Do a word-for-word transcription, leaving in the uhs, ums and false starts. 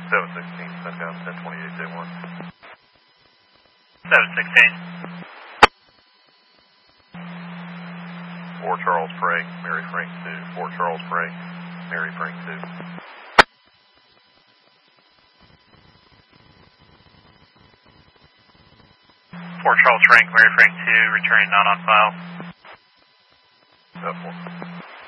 seven sixteen, send down ten twenty-eight, J one. seven sixteen. Fort Charles Frank, Mary Frank two. Fort Charles Frank, Mary Frank two. Fort Charles Frank, Mary Frank two, returning not on file. F one.